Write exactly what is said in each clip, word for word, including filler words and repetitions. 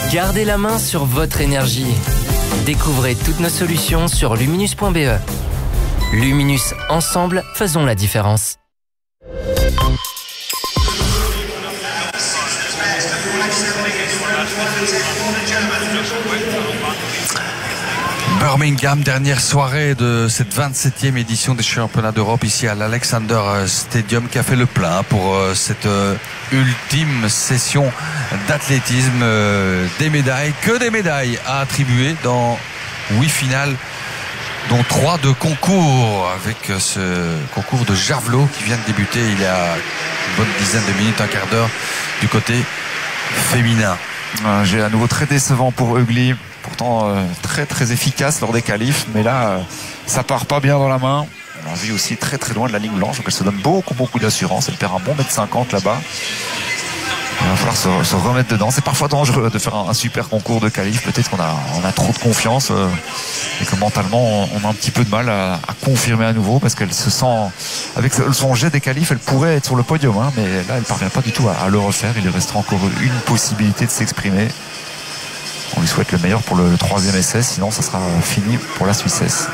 Gardez la main sur votre énergie. Découvrez toutes nos solutions sur luminus point b e. Luminus, ensemble, faisons la différence. Birmingham, dernière soirée de cette vingt-septième édition des championnats d'Europe ici à l'Alexander Stadium, qui a fait le plein pour cette ultime session d'athlétisme. Des médailles, que des médailles à attribuer dans huit finales, dont trois de concours, avec ce concours de javelot qui vient de débuter il y a une bonne dizaine de minutes, un quart d'heure du côté féminin. J'ai à nouveau très décevant pour Ugly. Pourtant euh, très très efficace lors des qualifs, mais là euh, ça part pas bien dans la main. On l'a vu aussi très très loin de la ligne blanche, donc elle se donne beaucoup beaucoup d'assurance. Elle perd un bon mètre cinquante là-bas. Il va falloir se, se remettre dedans. C'est parfois dangereux de faire un, un super concours de qualif. Peut-être qu'on a, on a trop de confiance euh, et que mentalement on, on a un petit peu de mal à, à confirmer à nouveau, parce qu'elle se sent, avec son jet des qualifs, elle pourrait être sur le podium, hein, mais là elle parvient pas du tout à, à le refaire. Il lui restera encore une possibilité de s'exprimer. On lui souhaite le meilleur pour le, le troisième essai, sinon ça sera fini pour la Suissesse.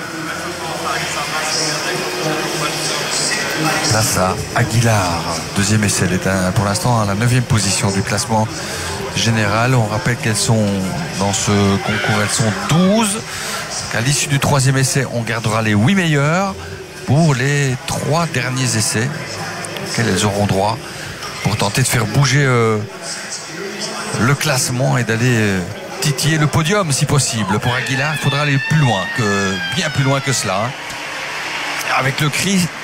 Place à Aguilar, deuxième essai. Elle est à, pour l'instant à la neuvième position du classement général. On rappelle qu'elles sont dans ce concours, elles sont douze. À l'issue du troisième essai, on gardera les huit meilleurs pour les trois derniers essais auxquels elles auront droit, pour tenter de faire bouger euh, le classement et d'aller euh, titiller le podium si possible. Pour Aguilar, il faudra aller plus loin, que, bien plus loin que cela. Avec le cri